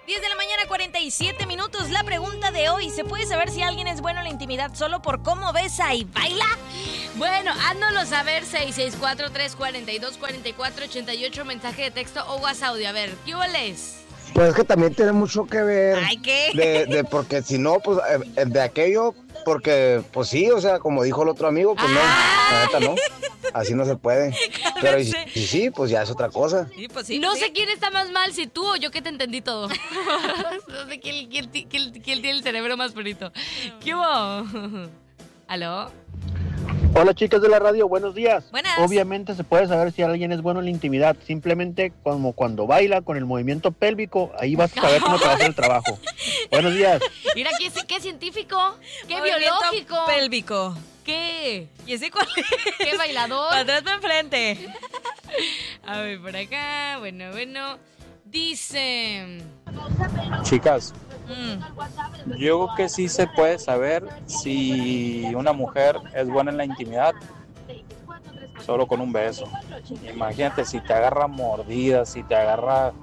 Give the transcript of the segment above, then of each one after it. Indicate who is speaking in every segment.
Speaker 1: 10 de la mañana, 47 minutos. La pregunta de hoy: ¿se puede saber si alguien es bueno en la intimidad solo por cómo besa y baila?
Speaker 2: Bueno, háznoslo saber, 664-342-4488, mensaje de texto o WhatsApp audio. A ver, ¿qué les?
Speaker 3: Pues es que también tiene mucho que ver.
Speaker 1: Ay, ¿qué?
Speaker 3: Porque si no, pues de aquello, porque pues sí, o sea, como dijo el otro amigo, pues no, la neta no, así no se puede. Pero y sí, pues ya es otra cosa.
Speaker 1: Sí, pues sí,
Speaker 2: No
Speaker 1: sí.
Speaker 2: sé quién está más mal, si tú o yo, que te entendí todo. No sé quién tiene el cerebro más bonito. ¿Qué hubo? ¿Aló?
Speaker 4: Hola chicas de la radio, buenos días.
Speaker 1: Buenas.
Speaker 4: Obviamente se puede saber si alguien es bueno en la intimidad, simplemente como cuando baila con el movimiento pélvico, ahí vas a saber cómo te va a hacer el trabajo. Buenos días.
Speaker 2: Mira, ¿qué científico? ¿Qué
Speaker 1: Movimiento
Speaker 2: biológico?
Speaker 1: pélvico.
Speaker 2: ¿Qué?
Speaker 1: ¿Y ese cuál es?
Speaker 2: ¿Qué bailador?
Speaker 1: Para atrás, para enfrente.
Speaker 2: A ver, por acá, bueno. Dice...
Speaker 5: Chicas, yo creo que sí se puede saber si una mujer es buena en la intimidad solo con un beso. Imagínate si te agarra mordida, si te agarra...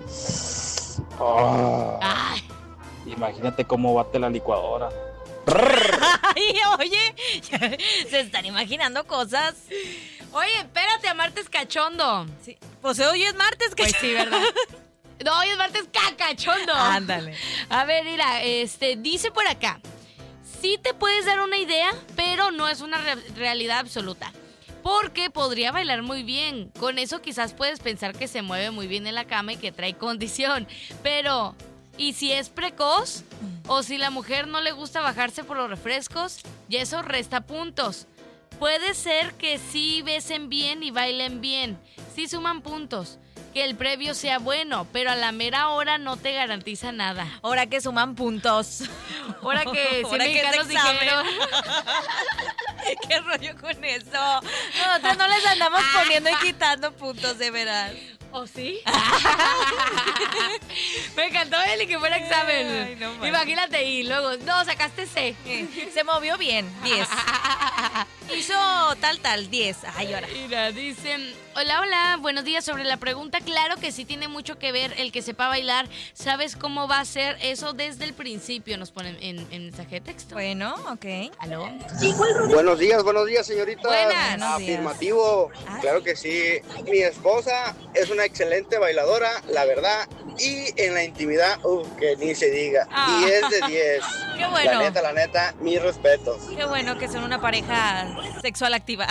Speaker 2: Ay,
Speaker 5: imagínate cómo bate la licuadora.
Speaker 1: Ay, oye, se están imaginando cosas.
Speaker 2: oye, espérate, a martes cachondo.
Speaker 1: Sí. Pues hoy es martes, que
Speaker 2: Pues sí, ¿verdad? No, hoy es martes cacachondo.
Speaker 1: Ándale.
Speaker 2: A ver, mira, dice por acá. Sí te puedes dar una idea, pero no es una realidad absoluta. Porque podría bailar muy bien. Con eso quizás puedes pensar que se mueve muy bien en la cama y que trae condición. Pero, ¿y si es precoz? O si la mujer no le gusta bajarse por los refrescos, y eso resta puntos. Puede ser que sí besen bien y bailen bien. Sí suman puntos. Que el previo sea bueno, pero a la mera hora no te garantiza nada.
Speaker 1: Ahora que suman puntos.
Speaker 2: Ahora que
Speaker 1: Ahora que
Speaker 2: mexicanos
Speaker 1: es examen.
Speaker 2: dijeron.
Speaker 1: ¿Qué rollo con eso? Nosotros no les andamos poniendo y quitando puntos, de veras.
Speaker 2: ¿O sí? Me encantó Eli que fuera examen.
Speaker 1: Ay, no manches.
Speaker 2: Imagínate, y luego, no, sacaste C.
Speaker 1: Se movió bien, 10. Hizo tal, 10. Ay, ahora.
Speaker 2: Mira, dicen, hola, buenos días. Sobre la pregunta, claro que sí tiene mucho que ver el que sepa bailar. ¿Sabes cómo va a ser eso desde el principio? Nos ponen en mensaje de texto.
Speaker 1: Bueno, ok.
Speaker 2: ¿Aló?
Speaker 3: Buenos días, señorita.
Speaker 1: Buenas.
Speaker 3: Afirmativo,
Speaker 1: Ah.
Speaker 3: claro que sí. Mi esposa es una excelente bailadora, la verdad, y en la intimidad, que ni se diga.
Speaker 2: Ah.
Speaker 3: 10 de 10.
Speaker 1: Qué bueno.
Speaker 3: La neta, mis respetos.
Speaker 1: Qué bueno que son una pareja sexual activa.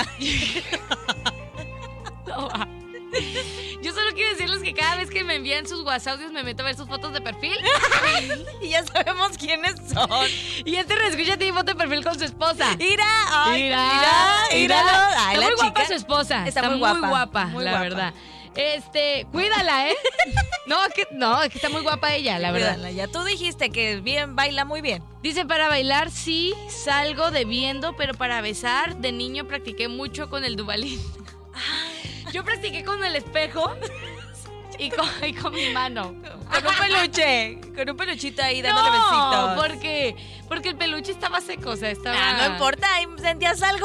Speaker 2: Yo solo quiero decirles que cada vez que me envían sus WhatsApp me meto a ver sus fotos de perfil.
Speaker 1: Y ya sabemos quiénes son.
Speaker 2: Y reescucha tiene foto de perfil con su esposa.
Speaker 1: Mira,
Speaker 2: Míralo.
Speaker 1: Ay,
Speaker 2: Está
Speaker 1: la
Speaker 2: muy guapa
Speaker 1: chica
Speaker 2: su esposa.
Speaker 1: está muy guapa, muy
Speaker 2: la
Speaker 1: guapa.
Speaker 2: verdad. Cuídala, ¿eh? No, es que está muy guapa ella, la verdad.
Speaker 1: Cuídala, ya tú dijiste que bien baila muy bien.
Speaker 2: Dice, para bailar sí salgo debiendo, pero para besar de niño practiqué mucho con el Dubalín. Yo practiqué con el espejo y con mi mano.
Speaker 1: Con un peluche, con un peluchito ahí dándole besitos.
Speaker 2: No, porque el peluche estaba seco, o sea, estaba...
Speaker 1: No importa, ahí sentías algo.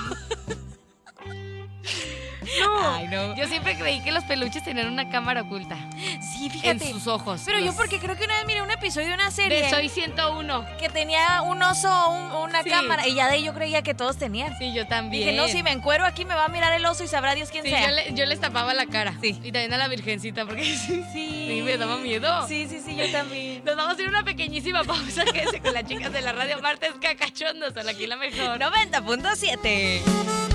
Speaker 1: No.
Speaker 2: Ay, no. Yo siempre creí que los peluches tenían una cámara oculta.
Speaker 1: Sí, fíjate.
Speaker 2: En sus ojos.
Speaker 1: Pero yo porque creo que una vez miré un episodio de una serie
Speaker 2: De Soy 101.
Speaker 1: que tenía un oso, una
Speaker 2: Sí.
Speaker 1: cámara, y ya de ahí yo creía que todos tenían.
Speaker 2: Sí, yo también.
Speaker 1: Dije, no, si me encuero aquí me va a mirar el oso y sabrá Dios quién
Speaker 2: Sí,
Speaker 1: sea.
Speaker 2: yo les tapaba la cara.
Speaker 1: Sí.
Speaker 2: Y también a la virgencita, porque sí,
Speaker 1: Sí.
Speaker 2: me daba miedo.
Speaker 1: Sí, yo también.
Speaker 2: Nos vamos a ir a una pequeñísima pausa. Quédese con las chicas de la radio martes cacachondos. Aquí la mejor.
Speaker 1: 90.7.